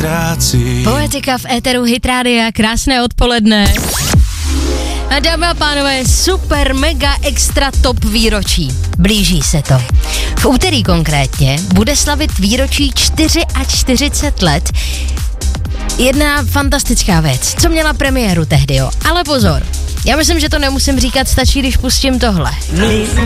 ztrácí. Poetika v éteru Hit Rádia, krásné odpoledne. A dámy a pánové, super, mega, extra top výročí. Blíží se to. V úterý konkrétně bude slavit výročí 44 let. Jedna fantastická věc, co měla premiéru tehdy, jo. Ale pozor, já myslím, že to nemusím říkat, stačí, když pustím tohle.